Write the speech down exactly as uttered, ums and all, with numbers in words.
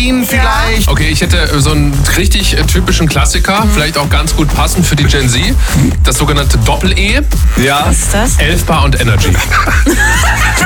Koffein vielleicht. Okay, ich hätte so einen richtig äh, typischen Klassiker, vielleicht auch ganz gut passend für die Gen Z. Das sogenannte Doppel-E. Ja. Was ist das? Elf Bar und Energy.